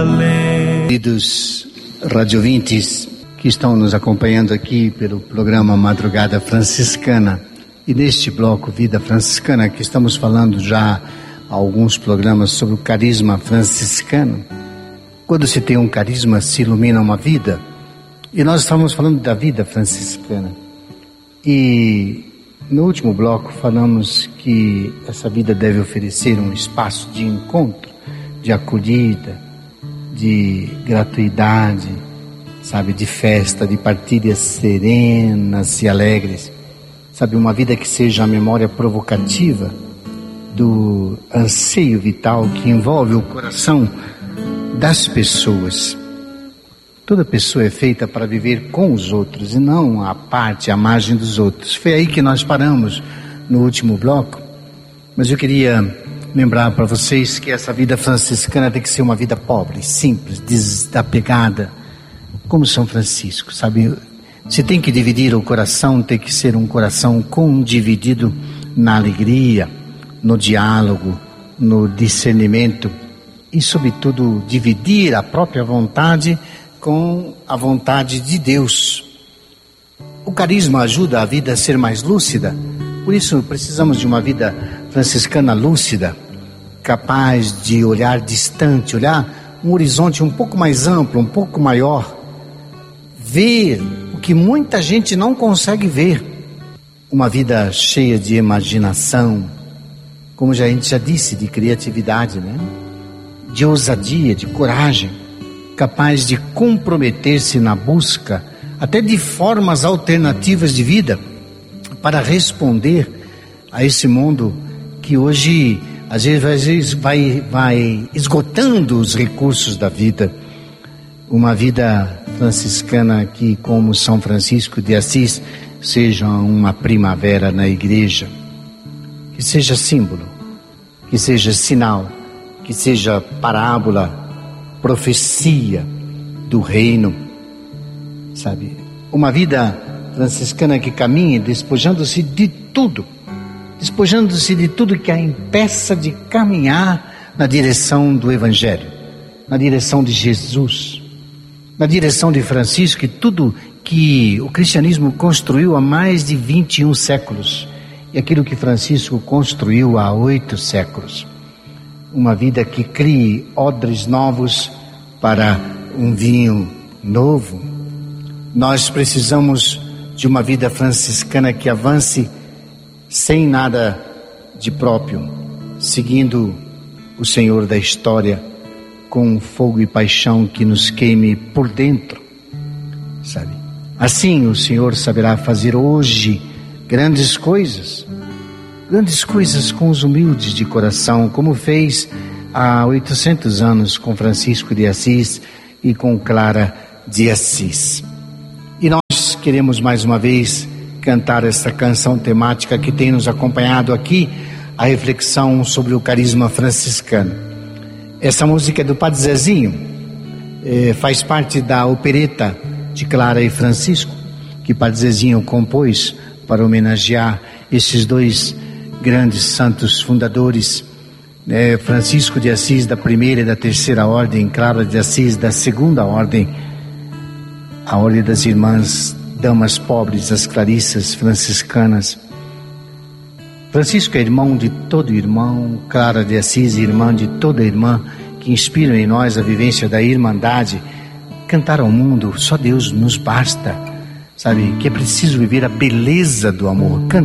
Queridos radiovintes que estão nos acompanhando aqui pelo programa Madrugada Franciscana, e neste bloco Vida Franciscana, que estamos falando já há alguns programas sobre o carisma franciscano. Quando se tem um carisma, se ilumina uma vida, e nós estamos falando da vida franciscana. E no último bloco falamos que essa vida deve oferecer um espaço de encontro, de acolhida, de gratuidade, sabe, de festa, de partilhas serenas e alegres, sabe, uma vida que seja a memória provocativa do anseio vital que envolve o coração das pessoas. Toda pessoa é feita para viver com os outros e não à parte, à margem dos outros. Foi aí que nós paramos no último bloco, mas eu queria lembrar para vocês que essa vida franciscana tem que ser uma vida pobre, simples, desapegada, como São Francisco, sabe? Se tem que dividir o coração, tem que ser um coração condividido na alegria, no diálogo, no discernimento e, sobretudo, dividir a própria vontade com a vontade de Deus. O carisma ajuda a vida a ser mais lúcida, por isso precisamos de uma vida franciscana lúcida, capaz de olhar distante, olhar um horizonte um pouco mais amplo, um pouco maior, ver o que muita gente não consegue ver. Uma vida cheia de imaginação, como a gente já disse, de criatividade, né? De ousadia, de coragem, capaz de comprometer-se na busca até de formas alternativas de vida para responder a esse mundo que hoje às vezes vai esgotando os recursos da vida. Uma vida franciscana que, como São Francisco de Assis, seja uma primavera na igreja, que seja símbolo, que seja sinal, que seja parábola, profecia do reino, sabe? Uma vida franciscana que caminhe despojando-se de tudo que a impeça de caminhar na direção do Evangelho, na direção de Jesus, na direção de Francisco e tudo que o cristianismo construiu há mais de 21 séculos e aquilo que Francisco construiu há 8 séculos. Uma vida que crie odres novos para um vinho novo. Nós precisamos de uma vida franciscana que avance sem nada de próprio, seguindo o Senhor da história com fogo e paixão que nos queime por dentro, sabe? Assim o Senhor saberá fazer hoje grandes coisas com os humildes de coração, como fez há 800 anos com Francisco de Assis e com Clara de Assis. E nós queremos mais uma vez cantar esta canção temática que tem nos acompanhado aqui, a reflexão sobre o carisma franciscano. Essa música é do Padre Zezinho, faz parte da opereta de Clara e Francisco, que Padre Zezinho compôs para homenagear esses dois grandes santos fundadores, Francisco de Assis da primeira e da terceira ordem, Clara de Assis da segunda ordem, a ordem das irmãs damas pobres, as clarissas franciscanas. Francisco é irmão de todo irmão, Clara de Assis irmã de toda irmã, que inspiram em nós a vivência da irmandade. Cantar ao mundo, só Deus nos basta, sabe, que é preciso viver a beleza do amor.